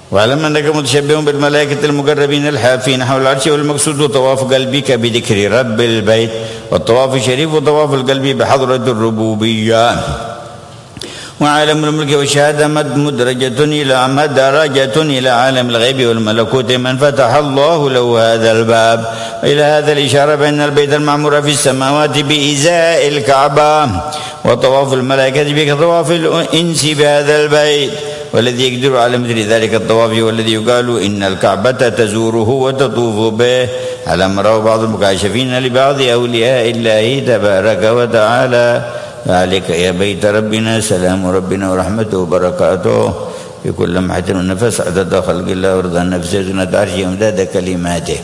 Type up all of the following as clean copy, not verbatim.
واعلم أنك متشبه بالملائكة المقربين الحافين حول العرش، والمقصود طواف قلبك بذكر رب البيت، والطواف الشريف وطواف القلب بحضرة الربوبية. وعالم الملك والشهادة مدرجة إلى عالم الغيب والملكوت من فتح الله له هذا الباب. إلى هذا الإشارة بأن البيت المعمور في السماوات بإزاء الكعبة، وطواف الملائكة كطواف الإنس بهذا البيت، والذي يقدر على مثل ذلك الطواف والذي يقال إن الكعبة تزوره وتطوف به، على ما روى بعض المكاشفين لبعض أولياء الله تبارك وتعالى. عليك يا بيت ربنا سلام ربنا ورحمته وبركاته في كل لمحة ونفس عدد خلق الله ورضا النفس وزنة عرشه ومداد كلماته.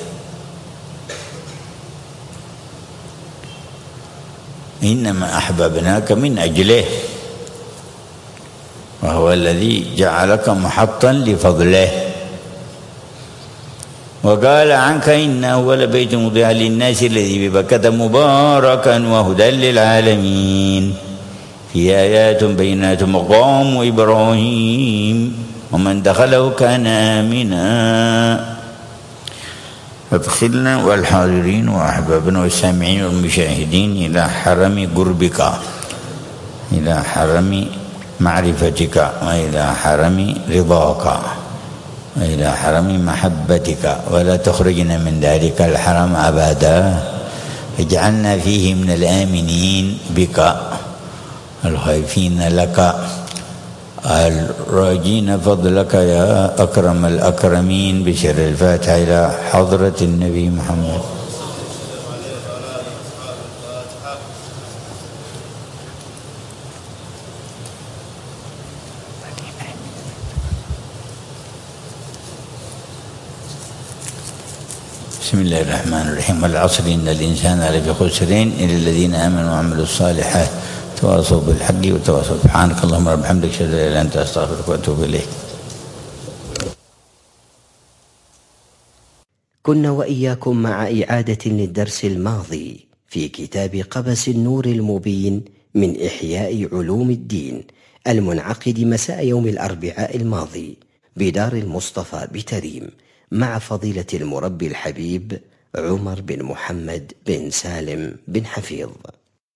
إنما أحببناك من أجله، وهو الذي جعلك محطا لفضله. وقال عنك إن أول بيت وضع للناس الذي ببكة مباركا وهدى للعالمين، فيه آيات بينات مقام إبراهيم ومن دخله كان آمنا. أدخلنا والحاضرين وأحبابنا والسامعين والمشاهدين إلى حرم قربك، إلى حرم معرفتك، وإلى حرم رضاك، وإلى حرم محبتك، ولا تخرجنا من ذلك الحرم أبدا. اجعلنا فيه من الآمنين بك الخائفين لك الراجين فضلك يا أكرم الأكرمين. بشر الفاتحة إلى حضرة النبي محمد. بسم الله الرحمن الرحيم. والعصر إن الإنسان لفي خسرين إلا الذين آمنوا وعملوا الصالحات تواصوا بالحق وتواصوا. سبحانك اللهم رب حمدك أشهد أن لا إله إلا أنت أستغفرك وأتوب إليك. كنا وإياكم مع إعادة للدرس الماضي في كتاب قبس النور المبين من إحياء علوم الدين، المنعقد مساء يوم الأربعاء الماضي بدار المصطفى بتريم، مع فضيلة المربي الحبيب عمر بن محمد بن سالم بن حفيظ.